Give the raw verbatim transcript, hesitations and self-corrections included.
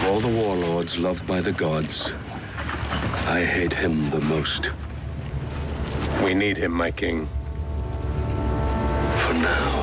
all the warlords loved by the gods, I hate him the most. We need him, my king. For now.